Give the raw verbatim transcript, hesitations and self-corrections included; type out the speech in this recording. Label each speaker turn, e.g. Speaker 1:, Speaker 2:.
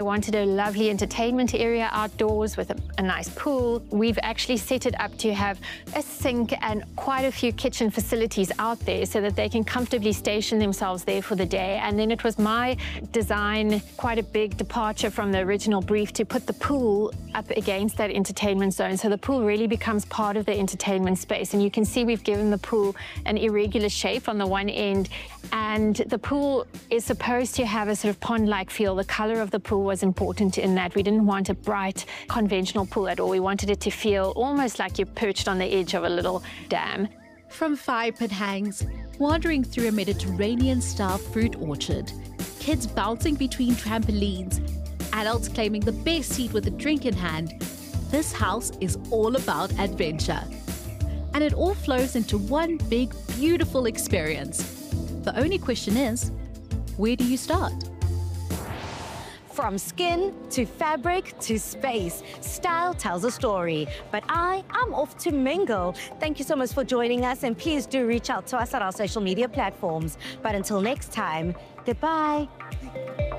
Speaker 1: wanted a lovely entertainment area outdoors with a, a nice pool. We've actually set it up to have a sink and quite a few kitchen facilities out there so that they can comfortably station themselves there for the day. And then it was my design, quite a big departure from the original brief, to put the pool up against that entertainment zone. So the pool really becomes part of the entertainment space. And you can see we've given the pool an irregular shape on the one end. And the pool is supposed to have a sort of pond-like feel. The color of the pool was important in that. We didn't want a bright, conventional pool at all. We wanted it to feel almost like you're perched on the edge of a little dam.
Speaker 2: From fire pit hangs, wandering through a Mediterranean-style fruit orchard, kids bouncing between trampolines, adults claiming the best seat with a drink in hand, this house is all about adventure. And it all flows into one big, beautiful experience. The only question is, where do you start?
Speaker 3: From skin to fabric to space, style tells a story. But I am off to mingle. Thank you so much for joining us, and please do reach out to us at our social media platforms. But until next time, goodbye.